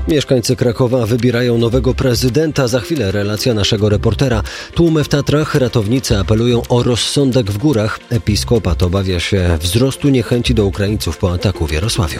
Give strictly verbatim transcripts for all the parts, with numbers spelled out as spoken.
Mieszkańcy Krakowa wybierają nowego prezydenta. Za chwilę relacja naszego reportera. Tłumy w Tatrach, ratownicy apelują o rozsądek w górach. Episkopat obawia się wzrostu niechęci do Ukraińców po ataku w Jarosławiu.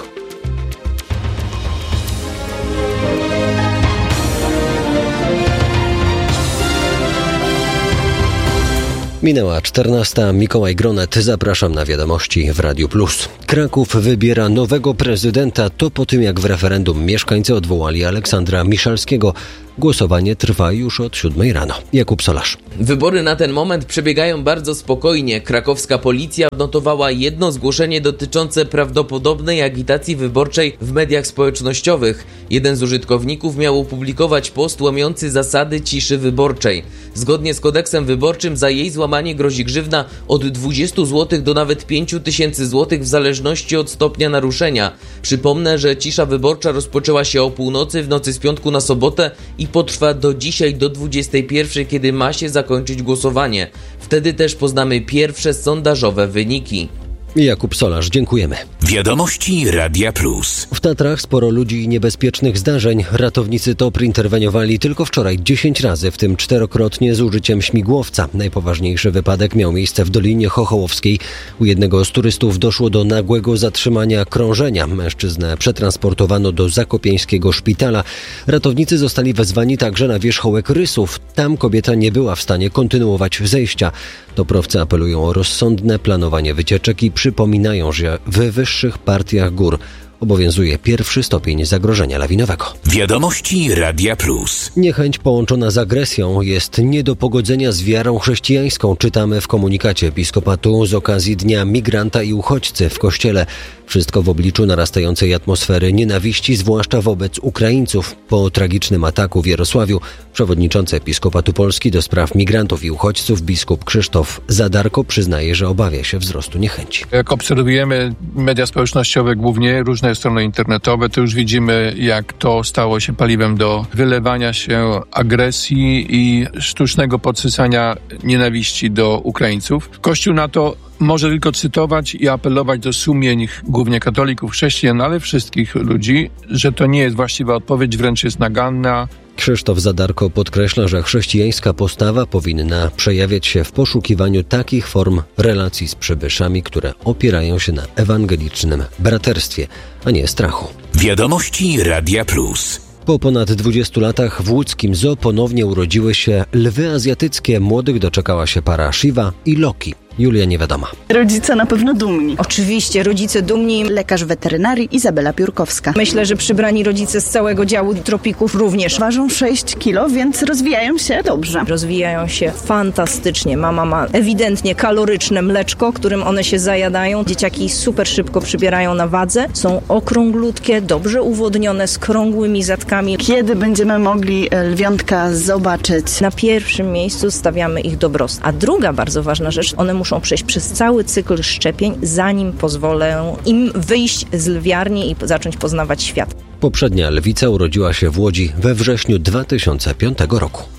Minęła czternasta. Mikołaj Gronet. Zapraszam na wiadomości w Radiu Plus. Kraków wybiera nowego prezydenta. To po tym, jak w referendum mieszkańcy odwołali Aleksandra Miszalskiego. Głosowanie trwa już od siódmej rano. Jakub Solarz. Wybory na ten moment przebiegają bardzo spokojnie. Krakowska policja odnotowała jedno zgłoszenie dotyczące prawdopodobnej agitacji wyborczej w mediach społecznościowych. Jeden z użytkowników miał opublikować post łamiący zasady ciszy wyborczej. Zgodnie z kodeksem wyborczym za jej złamanie grozi grzywna od dwudziestu złotych do nawet pięciu tysięcy złotych w zależności od stopnia naruszenia. Przypomnę, że cisza wyborcza rozpoczęła się o północy w nocy z piątku na sobotę i potrwa do dzisiaj do dwudziestej pierwszej, kiedy ma się zakończyć głosowanie. Wtedy też poznamy pierwsze sondażowe wyniki. Jakub Solarz, dziękujemy. Wiadomości Radia Plus. W Tatrach sporo ludzi i niebezpiecznych zdarzeń. Ratownicy T O P R interweniowali tylko wczoraj dziesięć razy, w tym czterokrotnie z użyciem śmigłowca. Najpoważniejszy wypadek miał miejsce w Dolinie Chochołowskiej. U jednego z turystów doszło do nagłego zatrzymania krążenia. Mężczyznę przetransportowano do zakopieńskiego szpitala. Ratownicy zostali wezwani także na wierzchołek Rysów. Tam kobieta nie była w stanie kontynuować zejścia. Toprowcy apelują o rozsądne planowanie wycieczek i przypominają, że we wyższych partiach gór obowiązuje pierwszy stopień zagrożenia lawinowego. Wiadomości Radia Plus. Niechęć połączona z agresją jest nie do pogodzenia z wiarą chrześcijańską. Czytamy w komunikacie episkopatu z okazji Dnia Migranta i Uchodźcy w Kościele. Wszystko w obliczu narastającej atmosfery nienawiści, zwłaszcza wobec Ukraińców. Po tragicznym ataku w Jarosławiu przewodniczący Episkopatu Polski do spraw migrantów i uchodźców biskup Krzysztof Zadarko przyznaje, że obawia się wzrostu niechęci. Jak obserwujemy media społecznościowe, głównie różne strony internetowe, to już widzimy, jak to stało się paliwem do wylewania się agresji i sztucznego podsysania nienawiści do Ukraińców. Kościół na to może tylko cytować i apelować do sumień głównie katolików, chrześcijan, ale wszystkich ludzi, że to nie jest właściwa odpowiedź, wręcz jest naganna. Krzysztof Zadarko podkreśla, że chrześcijańska postawa powinna przejawiać się w poszukiwaniu takich form relacji z przybyszami, które opierają się na ewangelicznym braterstwie, a nie strachu. Wiadomości Radia Plus. Po ponad dwudziestu latach w łódzkim zoo ponownie urodziły się lwy azjatyckie. Młodych doczekała się para Shiva i Loki. Julia Niewiadoma. Rodzice na pewno dumni. Oczywiście, rodzice dumni. Lekarz weterynarii Izabela Piórkowska. Myślę, że przybrani rodzice z całego działu tropików również. Ważą sześć kilo, więc rozwijają się dobrze. Rozwijają się fantastycznie. Mama ma ewidentnie kaloryczne mleczko, którym one się zajadają. Dzieciaki super szybko przybierają na wadze. Są okrąglutkie, dobrze uwodnione, z krągłymi zadkami. Kiedy będziemy mogli lwiątka zobaczyć? Na pierwszym miejscu stawiamy ich dobrostan. A druga bardzo ważna rzecz, one muszą muszą przejść przez cały cykl szczepień, zanim pozwolę im wyjść z lwiarni i zacząć poznawać świat. Poprzednia lwica urodziła się w Łodzi we wrześniu dwa tysiące piątego roku.